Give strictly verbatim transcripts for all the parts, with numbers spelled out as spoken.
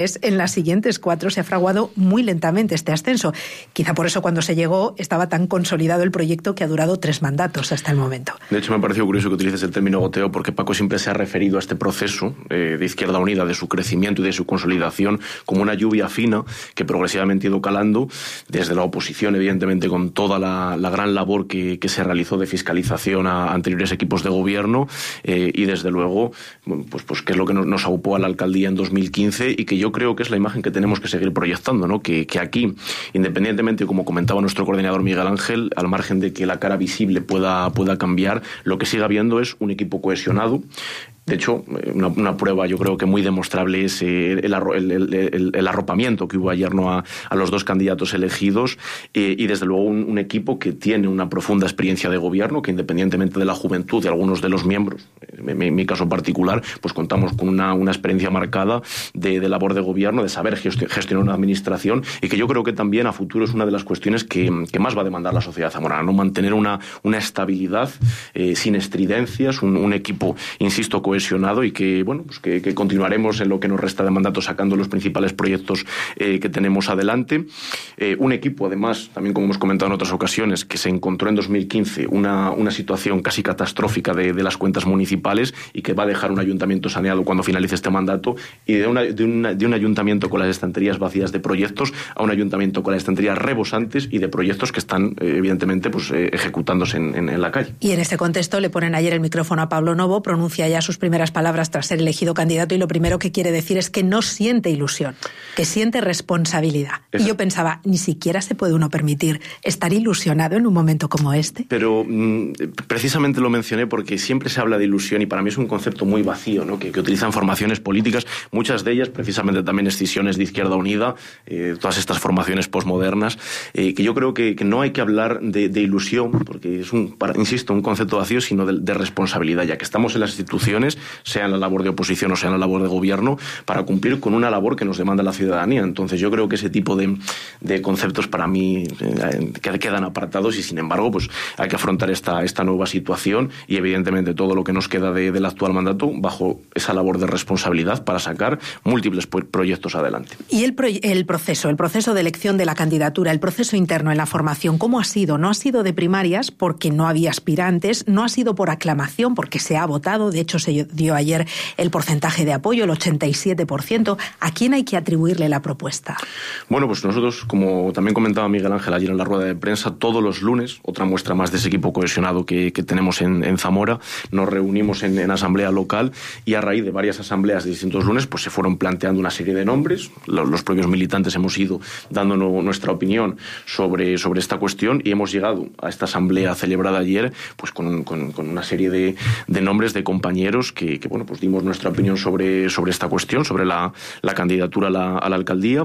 En las siguientes cuatro se ha fraguado muy lentamente este ascenso. Quizá por eso cuando se llegó estaba tan consolidado el proyecto que ha durado tres mandatos hasta el momento. De hecho, me ha parecido curioso que utilices el término goteo, porque Paco siempre se ha referido a este proceso eh, de Izquierda Unida, de su crecimiento y de su consolidación, como una lluvia fina que progresivamente ha ido calando desde la oposición, evidentemente con toda la, la gran labor que, que se realizó de fiscalización a anteriores equipos de gobierno eh, y desde luego, pues, pues que es lo que nos, nos aupó a la alcaldía en dos mil quince y que yo creo que es la imagen que tenemos que seguir proyectando, ¿no? Que, que aquí, independientemente, como comentaba nuestro coordinador Miguel Ángel, al margen de que la cara visible pueda, pueda cambiar, lo que sigue habiendo es un equipo cohesionado. De hecho, una, una prueba yo creo que muy demostrable es eh, el, el, el, el arropamiento que hubo ayer, ¿no? a, a los dos candidatos elegidos eh, y desde luego un, un equipo que tiene una profunda experiencia de gobierno, que independientemente de la juventud de algunos de los miembros, en, en mi caso particular, pues contamos con una, una experiencia marcada de, de labor de gobierno, de saber gestionar una administración y que yo creo que también a futuro es una de las cuestiones que, que más va a demandar la sociedad zamorana, ¿no? Mantener una, una estabilidad eh, sin estridencias, un, un equipo, insisto, cohesionado y que, bueno, pues que, que continuaremos en lo que nos resta de mandato sacando los principales proyectos eh, que tenemos adelante. Eh, un equipo, además, también como hemos comentado en otras ocasiones, que se encontró en dos mil quince una, una situación casi catastrófica de, de las cuentas municipales y que va a dejar un ayuntamiento saneado cuando finalice este mandato y de, una, de, una, de un ayuntamiento con las estanterías vacías de proyectos a un ayuntamiento con las estanterías rebosantes y de proyectos que están, eh, evidentemente, pues eh, ejecutándose en, en, en la calle. Y en este contexto le ponen ayer el micrófono a Pablo Novo, pronuncia ya sus primeras palabras tras ser elegido candidato y lo primero que quiere decir es que no siente ilusión, que siente responsabilidad. Es... Y yo pensaba, ni siquiera se puede uno permitir estar ilusionado en un momento como este. Pero mmm, precisamente lo mencioné porque siempre se habla de ilusión y para mí es un concepto muy vacío, ¿no? que, que utilizan formaciones políticas, muchas de ellas precisamente también escisiones de Izquierda Unida, eh, todas estas formaciones posmodernas, eh, que yo creo que, que no hay que hablar de, de ilusión, porque es un, para, insisto, un concepto vacío, sino de, de responsabilidad, ya que estamos en las instituciones, sea en la labor de oposición o sea en la labor de gobierno, para cumplir con una labor que nos demanda la ciudadanía. Entonces yo creo que ese tipo de, de conceptos para mí eh, quedan apartados y sin embargo pues hay que afrontar esta, esta nueva situación y evidentemente todo lo que nos queda de, del actual mandato bajo esa labor de responsabilidad para sacar múltiples proyectos adelante. Y el, pro el proceso, el proceso de elección de la candidatura, el proceso interno en la formación, ¿cómo ha sido? No ha sido de primarias porque no había aspirantes, no ha sido por aclamación porque se ha votado, de hecho se dio ayer el porcentaje de apoyo, el ochenta y siete por ciento. ¿A quién hay que atribuirle la propuesta? Bueno, pues nosotros, como también comentaba Miguel Ángel ayer en la rueda de prensa, todos los lunes, otra muestra más de ese equipo cohesionado que, que tenemos en, en Zamora, nos reunimos en, en asamblea local y a raíz de varias asambleas de distintos lunes pues se fueron planteando una serie de nombres. Los, los propios militantes hemos ido dando nuestra opinión sobre, sobre esta cuestión y hemos llegado a esta asamblea celebrada ayer pues con, con, con una serie de, de nombres de compañeros que, que bueno, pues dimos nuestra opinión sobre, sobre esta cuestión, sobre la, la candidatura a la, a la alcaldía.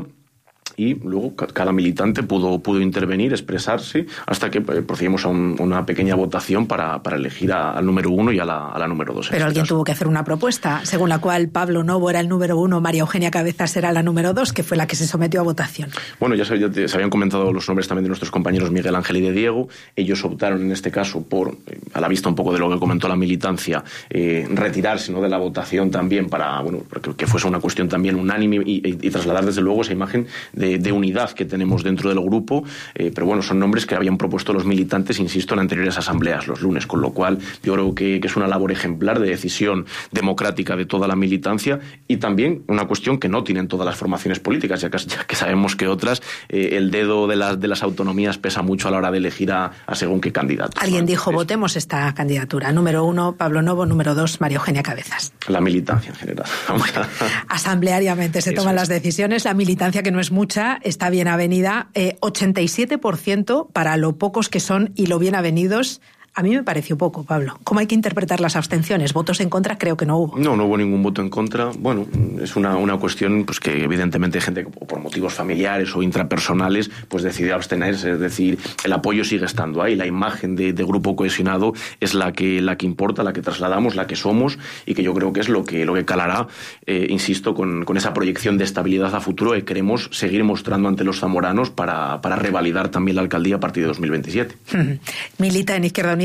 Y luego cada militante pudo, pudo intervenir, expresarse, hasta que procedimos a un, una pequeña votación para, para elegir a, al número uno y a la, a la número dos. Pero alguien tuvo que hacer una propuesta, según la cual Pablo Novo era el número uno, María Eugenia Cabezas era la número dos, que fue la que se sometió a votación. Bueno, ya se, ya te, se habían comentado los nombres también de nuestros compañeros Miguel Ángel y de Diego. Ellos optaron en este caso por, a la vista un poco de lo que comentó la militancia, eh, retirarse, ¿no?, de la votación también para, bueno, que, que fuese una cuestión también unánime y, y, y trasladar desde luego esa imagen de De, de unidad que tenemos dentro del grupo, eh, pero bueno, son nombres que habían propuesto los militantes, insisto, en anteriores asambleas los lunes, con lo cual yo creo que, que es una labor ejemplar de decisión democrática de toda la militancia y también una cuestión que no tienen todas las formaciones políticas, ya que, ya que sabemos que otras, eh, el dedo de las, de las autonomías pesa mucho a la hora de elegir a, a según qué candidato. Alguien ¿no? dijo, Entonces, votemos esta candidatura. Número uno, Pablo Novo. Número dos, María Eugenia Cabezas. La militancia en general. Asambleariamente se toman las decisiones. La militancia, que no es mucha, está bien avenida, eh, ochenta y siete por ciento para lo pocos que son y lo bien avenidos. A mí me pareció poco, Pablo. ¿Cómo hay que interpretar las abstenciones? ¿Votos en contra? Creo que no hubo. No, no hubo ningún voto en contra. Bueno, es una, una cuestión pues que evidentemente hay gente que por motivos familiares o intrapersonales pues decidió abstenerse. Es decir, el apoyo sigue estando ahí. La imagen de, de grupo cohesionado es la que, la que importa, la que trasladamos, la que somos y que yo creo que es lo que, lo que calará, eh, insisto, con, con esa proyección de estabilidad a futuro que queremos seguir mostrando ante los zamoranos para, para revalidar también la alcaldía a partir de dos mil veintisiete. Milita en Izquierda Unida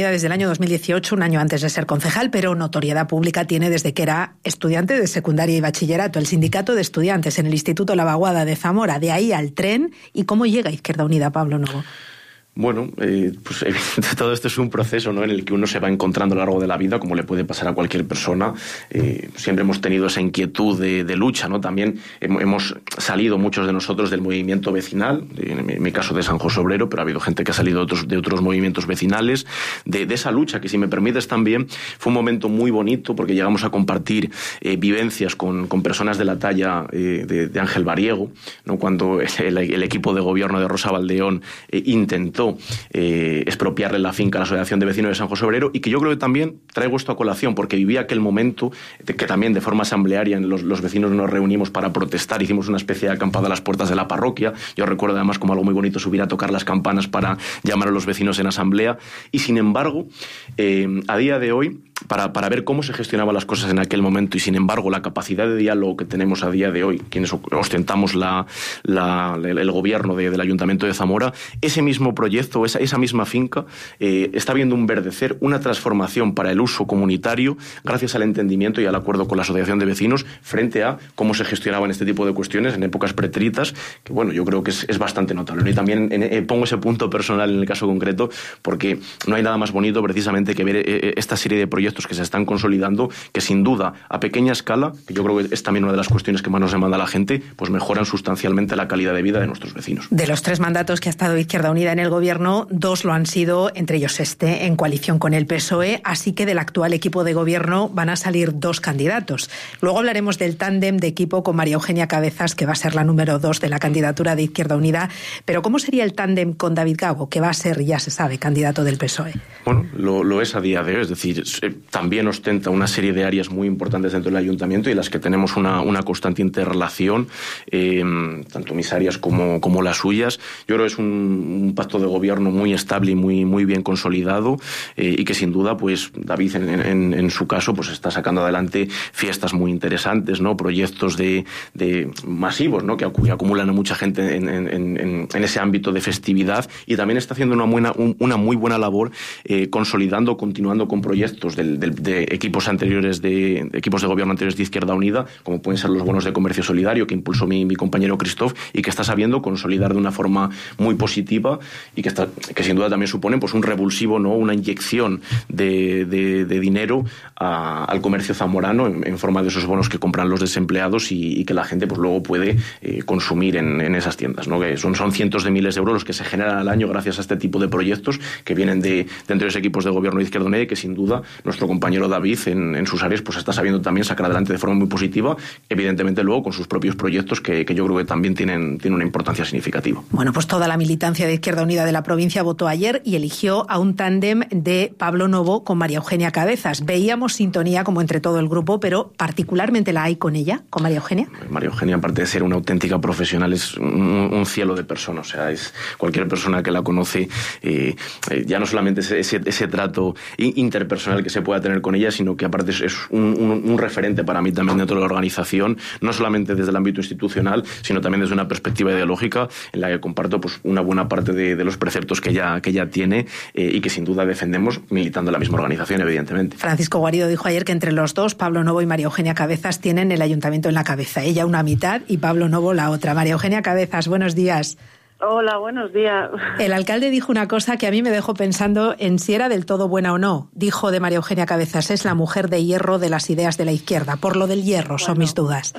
Unida desde el año dos mil dieciocho, un año antes de ser concejal, pero notoriedad pública tiene desde que era estudiante de secundaria y bachillerato. El sindicato de estudiantes en el Instituto La Vaguada de Zamora, de ahí al tren. ¿Y cómo llega a Izquierda Unida, Pablo Novo? Bueno, eh, pues evidentemente todo esto es un proceso, ¿no?, en el que uno se va encontrando a lo largo de la vida, como le puede pasar a cualquier persona. Eh, siempre hemos tenido esa inquietud de, de lucha, ¿no? También hemos salido muchos de nosotros del movimiento vecinal, en mi, en mi caso de San José Obrero, pero ha habido gente que ha salido de otros, de otros movimientos vecinales, de, de esa lucha, que si me permites también fue un momento muy bonito, porque llegamos a compartir eh, vivencias con, con personas de la talla eh, de, de Ángel Bariego, ¿no?, cuando el, el equipo de gobierno de Rosa Valdeón eh, intentó Eh, expropiarle la finca a la Asociación de Vecinos de San José Obrero, y que yo creo que también traigo esto a colación porque viví aquel momento de que también de forma asamblearia los, los vecinos nos reunimos para protestar, hicimos una especie de acampada a las puertas de la parroquia. Yo recuerdo además como algo muy bonito subir a tocar las campanas para llamar a los vecinos en asamblea, y sin embargo eh, a día de hoy, Para, para ver cómo se gestionaban las cosas en aquel momento, y sin embargo la capacidad de diálogo que tenemos a día de hoy, quienes ostentamos la, la, el gobierno de, del Ayuntamiento de Zamora, ese mismo proyecto, esa, esa misma finca eh, está viendo un verdecer, una transformación para el uso comunitario, gracias al entendimiento y al acuerdo con la Asociación de Vecinos frente a cómo se gestionaban este tipo de cuestiones en épocas pretéritas, que bueno, yo creo que es, es bastante notable, ¿no? Y también en, en, pongo ese punto personal en el caso concreto, porque no hay nada más bonito precisamente que ver eh, esta serie de proyectos que se están consolidando, que sin duda a pequeña escala, que yo creo que es también una de las cuestiones que más nos demanda la gente, pues mejoran sustancialmente la calidad de vida de nuestros vecinos. De los tres mandatos que ha estado Izquierda Unida en el gobierno, dos lo han sido, entre ellos este, en coalición con el P S O E, así que del actual equipo de gobierno van a salir dos candidatos. Luego hablaremos del tándem de equipo con María Eugenia Cabezas, que va a ser la número dos de la candidatura de Izquierda Unida, pero ¿cómo sería el tándem con David Gago, que va a ser, ya se sabe, candidato del P S O E? Bueno, lo, lo es a día de hoy, es decir, también ostenta una serie de áreas muy importantes dentro del ayuntamiento y las que tenemos una, una constante interrelación, eh, tanto mis áreas como, como las suyas. Yo creo que es un, un pacto de gobierno muy estable y muy, muy bien consolidado, eh, y que sin duda, pues David en, en, en su caso, pues está sacando adelante fiestas muy interesantes, ¿no?, proyectos de, de masivos, ¿no?, que, que acumulan a mucha gente en, en, en, en ese ámbito de festividad, y también está haciendo una, buena, un, una muy buena labor eh, consolidando, continuando con proyectos del, del, de equipos anteriores de, de equipos de gobierno anteriores de Izquierda Unida, como pueden ser los bonos de comercio solidario que impulsó mi, mi compañero Christoph, y que está sabiendo consolidar de una forma muy positiva, y que está, que sin duda también suponen pues un revulsivo, ¿no?, una inyección de, de, de dinero a, al comercio zamorano en, en forma de esos bonos que compran los desempleados y, y que la gente pues luego puede eh, consumir en, en esas tiendas, ¿no?, que son, son cientos de miles de euros los que se generan al año gracias a este tipo de proyectos que vienen de, de anteriores equipos de gobierno de Izquierda Unida, y que sin duda nuestro compañero David en, en sus áreas pues está sabiendo también sacar adelante de forma muy positiva, evidentemente luego con sus propios proyectos que, que yo creo que también tienen, tienen una importancia significativa. Bueno, pues toda la militancia de Izquierda Unida de la provincia votó ayer y eligió a un tándem de Pablo Novo con María Eugenia Cabezas. Veíamos sintonía como entre todo el grupo, pero particularmente la hay con ella, con María Eugenia. María Eugenia, aparte de ser una auténtica profesional, es un, un cielo de persona, o sea, es cualquier persona que la conoce, eh, eh, ya no solamente ese, ese, ese trato interpersonal que se pueda tener con ella, sino que aparte es, es un, un, un referente para mí también dentro de la organización, no solamente desde el ámbito institucional, sino también desde una perspectiva ideológica en la que comparto pues una buena parte de, de los preceptos que ella, que ella tiene, eh, y que sin duda defendemos militando en la misma organización, evidentemente. Francisco Guarido dijo ayer que entre los dos, Pablo Novo y María Eugenia Cabezas, tienen el ayuntamiento en la cabeza, ella una mitad y Pablo Novo la otra. María Eugenia Cabezas, buenos días. Hola, buenos días. El alcalde dijo una cosa que a mí me dejó pensando en si era del todo buena o no. Dijo de María Eugenia Cabezas, es la mujer de hierro de las ideas de la izquierda. Por lo del hierro, bueno, son mis dudas.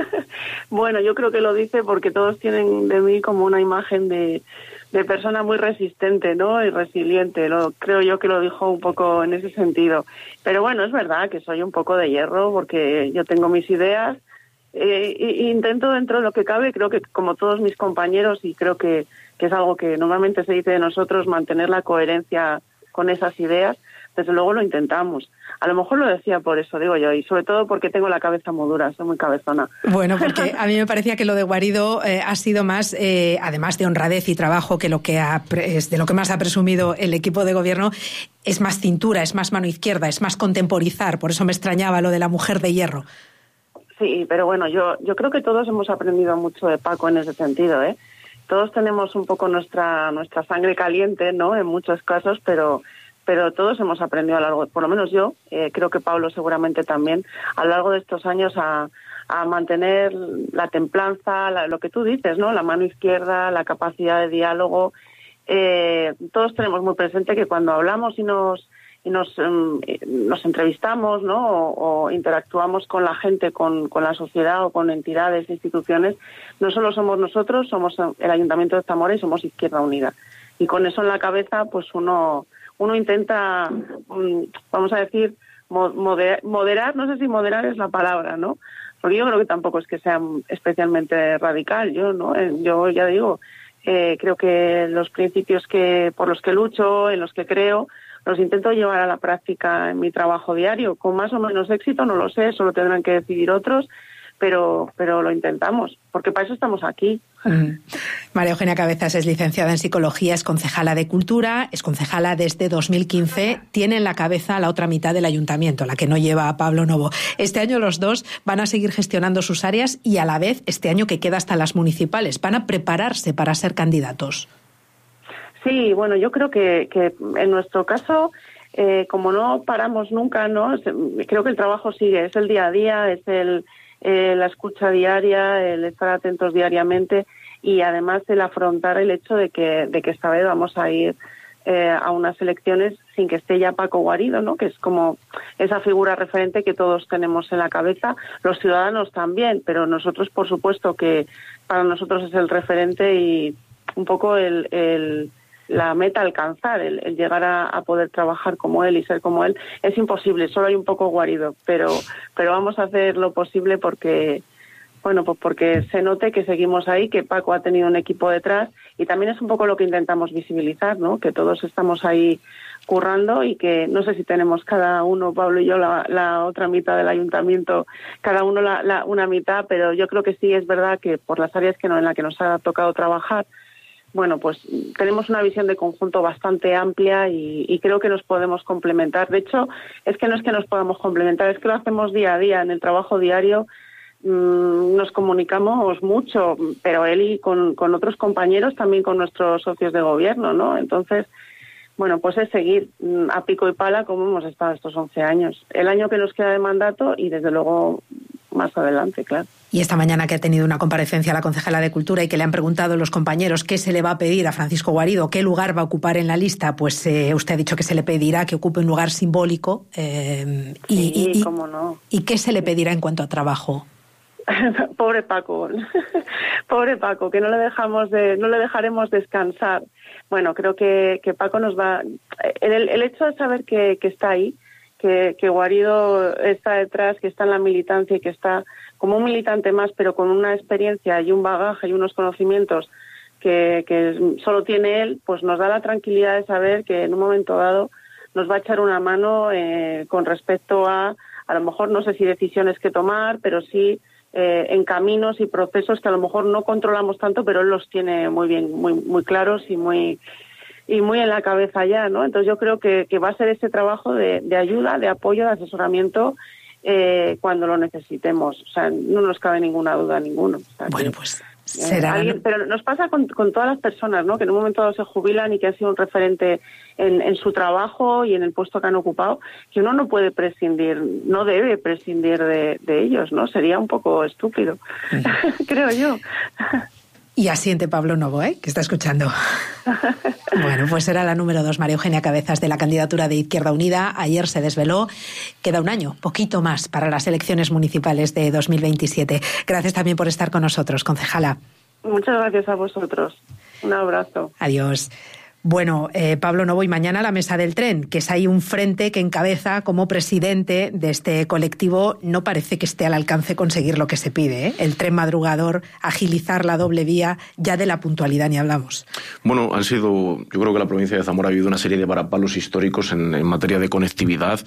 Bueno, yo creo que lo dice porque todos tienen de mí como una imagen de, de persona muy resistente, ¿no? Y resiliente. Lo, creo yo que lo dijo un poco en ese sentido. Pero bueno, es verdad que soy un poco de hierro porque yo tengo mis ideas. Eh, e intento dentro de lo que cabe, creo que como todos mis compañeros, y creo que, que es algo que normalmente se dice de nosotros, mantener la coherencia con esas ideas. Desde luego lo intentamos. A lo mejor lo decía por eso, digo yo, y sobre todo porque tengo la cabeza muy dura, soy muy cabezona. Bueno, porque a mí me parecía que lo de Guarido eh, ha sido más, eh, además de honradez y trabajo, que lo que ha, es de lo que más ha presumido el equipo de gobierno, es más cintura, es más mano izquierda, es más contemporizar. Por eso me extrañaba lo de la mujer de hierro. Sí, pero bueno, yo yo creo que todos hemos aprendido mucho de Paco en ese sentido, ¿eh? Todos tenemos un poco nuestra nuestra sangre caliente, ¿no?, en muchos casos, pero pero todos hemos aprendido a lo largo, por lo menos yo, eh, creo que Pablo seguramente también, a lo largo de estos años a, a mantener la templanza, la, lo que tú dices, ¿no? La mano izquierda, la capacidad de diálogo. Eh, todos tenemos muy presente que cuando hablamos y nos y nos um, nos entrevistamos, ¿no? O, o interactuamos con la gente, con, con la sociedad o con entidades, instituciones, no solo somos nosotros, somos el Ayuntamiento de Zamora y somos Izquierda Unida. Y con eso en la cabeza, pues uno uno intenta, um, vamos a decir, moderar, moderar, no sé si moderar es la palabra, ¿no? Porque yo creo que tampoco es que sea especialmente radical. Yo, ¿no? Yo ya digo, eh, creo que los principios que por los que lucho, en los que creo, los intento llevar a la práctica en mi trabajo diario. Con más o menos éxito, no lo sé, eso lo tendrán que decidir otros, pero pero lo intentamos, porque para eso estamos aquí. Mm. María Eugenia Cabezas es licenciada en Psicología, es concejala de Cultura, es concejala desde dos mil quince, tiene en la cabeza la otra mitad del ayuntamiento, la que no lleva a Pablo Novo. Este año los dos van a seguir gestionando sus áreas y a la vez, este año que queda hasta las municipales, van a prepararse para ser candidatos. Sí, bueno, yo creo que, que en nuestro caso, eh, como no paramos nunca, ¿no? Creo que el trabajo sigue, es el día a día, es el Eh, la escucha diaria, el estar atentos diariamente y además el afrontar el hecho de que de que esta vez vamos a ir eh, a unas elecciones sin que esté ya Paco Guarido, ¿no? Que es como esa figura referente que todos tenemos en la cabeza, los ciudadanos también, pero nosotros por supuesto que para nosotros es el referente y un poco el, el la meta a alcanzar, el, el llegar a, a poder trabajar como él y ser como él, es imposible, solo hay un poco Guarido, pero pero vamos a hacer lo posible porque, bueno, pues porque se note que seguimos ahí, que Paco ha tenido un equipo detrás y también es un poco lo que intentamos visibilizar, ¿no? Que todos estamos ahí currando y que no sé si tenemos cada uno, Pablo y yo, la, la otra mitad del ayuntamiento, cada uno la, la, una mitad, pero yo creo que sí es verdad que por las áreas que no, en las que nos ha tocado trabajar, bueno, pues tenemos una visión de conjunto bastante amplia y, y creo que nos podemos complementar. De hecho, es que no es que nos podamos complementar, es que lo hacemos día a día, en el trabajo diario mmm, nos comunicamos mucho, pero él y con, con otros compañeros, también con nuestros socios de gobierno, ¿no? Entonces, bueno, pues es seguir mmm, a pico y pala como hemos estado estos once años. El año que nos queda de mandato y desde luego más adelante, claro. Y esta mañana que ha tenido una comparecencia la concejala de Cultura y que le han preguntado los compañeros qué se le va a pedir a Francisco Guarido, qué lugar va a ocupar en la lista, pues eh, usted ha dicho que se le pedirá que ocupe un lugar simbólico. Eh, y, sí, y, cómo no. ¿Y qué se le pedirá en cuanto a trabajo? Pobre Paco, pobre Paco, que no le dejamos de, no le dejaremos descansar. Bueno, creo que, que Paco nos va... El, el hecho de saber que, que está ahí, que, que Guarido está detrás, que está en la militancia y que está como un militante más, pero con una experiencia y un bagaje y unos conocimientos que, que solo tiene él, pues nos da la tranquilidad de saber que en un momento dado nos va a echar una mano eh, con respecto a, a lo mejor no sé si decisiones que tomar, pero sí eh, en caminos y procesos que a lo mejor no controlamos tanto, pero él los tiene muy bien, muy muy claros y muy y muy en la cabeza ya, ¿no? Entonces yo creo que, que va a ser ese trabajo de, de ayuda, de apoyo, de asesoramiento eh, cuando lo necesitemos. O sea, no nos cabe ninguna duda, ninguno. O sea, bueno, que, pues eh, será... alguien, pero nos pasa con, con todas las personas, ¿no? Que en un momento dado se jubilan y que han sido un referente en, en su trabajo y en el puesto que han ocupado, que uno no puede prescindir, no debe prescindir de, de ellos, ¿no? Sería un poco estúpido, uh-huh. creo yo. Y asiente Pablo Novo, ¿eh? Que está escuchando. Bueno, pues era la número dos, María Eugenia Cabezas, de la candidatura de Izquierda Unida. Ayer se desveló. Queda un año, poquito más, para las elecciones municipales de dos mil veintisiete. Gracias también por estar con nosotros, concejala. Muchas gracias a vosotros. Un abrazo. Adiós. Bueno, eh, Pablo Novo, y mañana la mesa del tren, que es ahí un frente que encabeza como presidente de este colectivo. No parece que esté al alcance conseguir lo que se pide, ¿eh? El tren madrugador, agilizar la doble vía, ya de la puntualidad ni hablamos. Bueno, han sido, yo creo que la provincia de Zamora ha vivido una serie de varapalos históricos en, en materia de conectividad,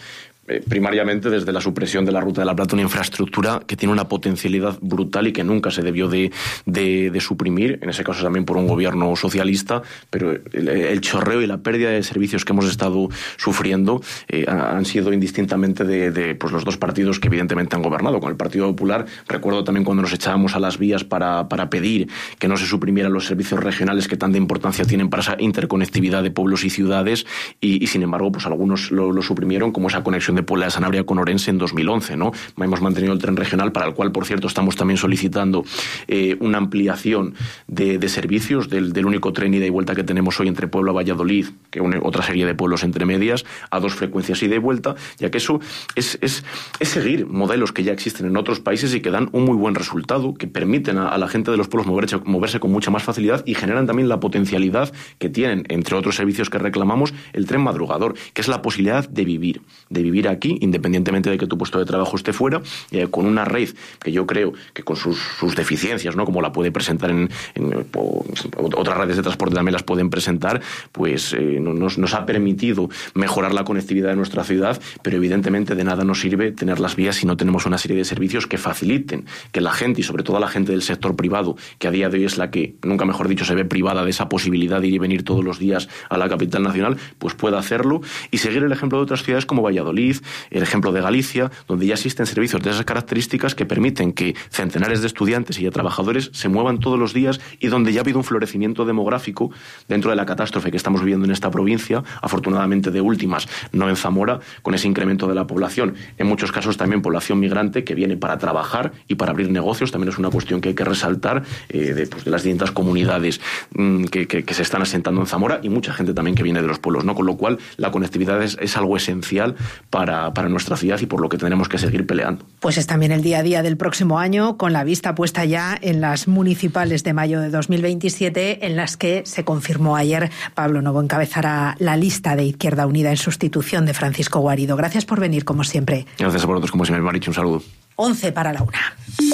eh, primariamente desde la supresión de la Ruta de la Plata, una infraestructura que tiene una potencialidad brutal y que nunca se debió de, de, de suprimir, en ese caso también por un gobierno socialista, pero el, el chorreo y la pérdida de servicios que hemos estado sufriendo eh, han sido indistintamente de, de pues, los dos partidos que evidentemente han gobernado. Con el Partido Popular, recuerdo también cuando nos echábamos a las vías para, para pedir que no se suprimieran los servicios regionales que tanta importancia tienen para esa interconectividad de pueblos y ciudades, y, y sin embargo, pues algunos lo, lo suprimieron, como esa conexión de Puebla de Sanabria con Orense en dos mil once, ¿no? Hemos mantenido el tren regional, para el cual, por cierto, estamos también solicitando eh, una ampliación de, de servicios del, del único tren ida y vuelta que tenemos hoy entre Puebla y Valladolid, que une otra serie de pueblos entre medias, a dos frecuencias ida y vuelta, ya que eso es, es, es seguir modelos que ya existen en otros países y que dan un muy buen resultado, que permiten a, a la gente de los pueblos moverse, moverse con mucha más facilidad y generan también la potencialidad que tienen, entre otros servicios que reclamamos, el tren madrugador, que es la posibilidad de vivir, de vivir aquí, independientemente de que tu puesto de trabajo esté fuera, eh, con una red que yo creo que con sus, sus deficiencias, ¿no?, como la puede presentar en, en po, otras redes de transporte también las pueden presentar, pues eh, nos, nos ha permitido mejorar la conectividad de nuestra ciudad, pero evidentemente de nada nos sirve tener las vías si no tenemos una serie de servicios que faciliten que la gente, y sobre todo la gente del sector privado, que a día de hoy es la que, nunca mejor dicho, se ve privada de esa posibilidad de ir y venir todos los días a la capital nacional, pues pueda hacerlo y seguir el ejemplo de otras ciudades como Valladolid, el ejemplo de Galicia, donde ya existen servicios de esas características que permiten que centenares de estudiantes y de trabajadores se muevan todos los días, y donde ya ha habido un florecimiento demográfico dentro de la catástrofe que estamos viviendo en esta provincia, afortunadamente de últimas, no en Zamora, con ese incremento de la población, en muchos casos también población migrante que viene para trabajar y para abrir negocios. También es una cuestión que hay que resaltar, eh, de, pues, de las distintas comunidades mmm, que, que, que se están asentando en Zamora, y mucha gente también que viene de los pueblos, ¿no? Con lo cual la conectividad es, es algo esencial para, para nuestra ciudad y por lo que tenemos que seguir peleando. Pues es también el día a día del próximo año, con la vista puesta ya en las municipales de mayo de dos mil veintisiete, en las que se confirmó ayer Pablo Novo encabezará la lista de Izquierda Unida en sustitución de Francisco Guarido. Gracias por venir, como siempre. Gracias a vosotros, como siempre, Marichu. Un saludo. once para la una.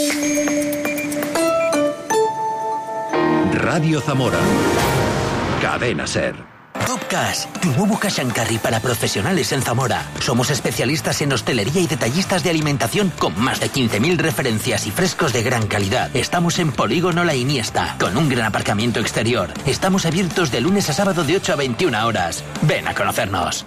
Radio Zamora. Cadena Ser. Top Cash, tu nuevo cash and carry para profesionales en Zamora. Somos especialistas en hostelería y detallistas de alimentación con más de quince mil referencias y frescos de gran calidad. Estamos en Polígono La Iniesta, con un gran aparcamiento exterior. Estamos abiertos de lunes a sábado de ocho a veintiuna horas. Ven a conocernos.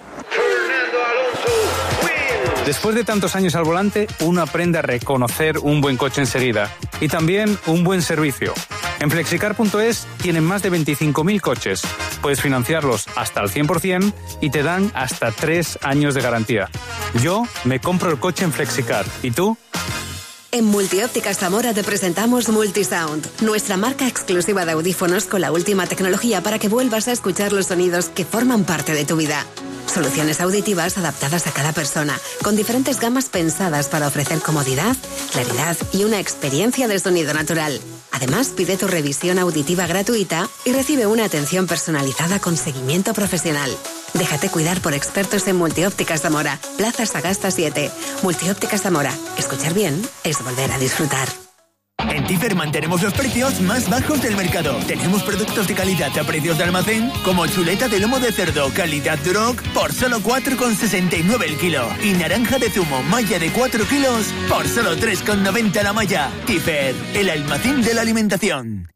Después de tantos años al volante, uno aprende a reconocer un buen coche enseguida. Y también un buen servicio. En flexicar punto es tienen más de veinticinco mil coches. Puedes financiarlos hasta al cien por ciento y te dan hasta tres años de garantía. Yo me compro el coche en Flexicar. ¿Y tú? En Multiópticas Zamora te presentamos Multisound, nuestra marca exclusiva de audífonos con la última tecnología para que vuelvas a escuchar los sonidos que forman parte de tu vida. Soluciones auditivas adaptadas a cada persona, con diferentes gamas pensadas para ofrecer comodidad, claridad y una experiencia de sonido natural. Además, pide tu revisión auditiva gratuita y recibe una atención personalizada con seguimiento profesional. Déjate cuidar por expertos en Multiópticas Zamora, Plaza Sagasta siete. Multiópticas Zamora. Escuchar bien es volver a disfrutar. En Tifer mantenemos los precios más bajos del mercado. Tenemos productos de calidad a precios de almacén, como chuleta de lomo de cerdo, calidad Duroc, por solo cuatro con sesenta y nueve el kilo. Y naranja de zumo, malla de cuatro kilos, por solo tres con noventa la malla. Tifer, el almacén de la alimentación.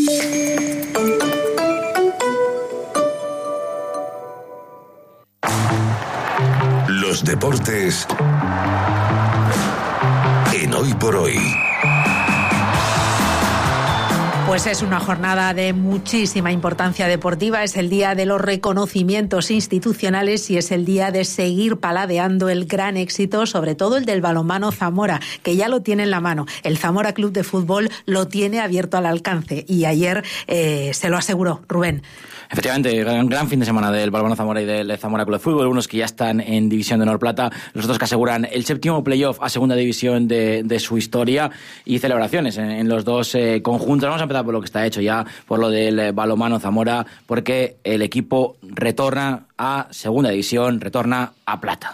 Los deportes en Hoy por Hoy. Pues es una jornada de muchísima importancia deportiva, es el día de los reconocimientos institucionales y es el día de seguir paladeando el gran éxito, sobre todo el del balonmano Zamora, que ya lo tiene en la mano. El Zamora Club de Fútbol lo tiene abierto al alcance y ayer eh, se lo aseguró Rubén. Efectivamente, gran, gran fin de semana del balonmano Zamora y del Zamora Club de Fútbol, unos que ya están en División de Honor Plata, los otros que aseguran el séptimo playoff a segunda división de, de su historia y celebraciones en, en los dos eh, conjuntos. Vamos a empezar por lo que está hecho ya, por lo del balonmano Zamora, porque el equipo retorna a segunda división, retorna a Plata.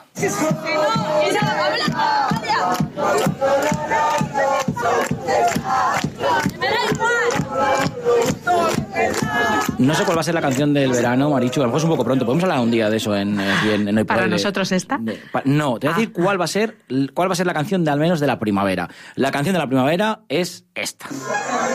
No sé cuál va a ser la canción del verano, Marichu, a lo mejor es un poco pronto. Podemos hablar un día de eso en, en, en Hoy por ¿Para Hoy de- nosotros esta? de- pa- no, te voy a decir Ah. cuál va a ser cuál va a ser la canción de al menos de la primavera. La canción de la primavera es esta.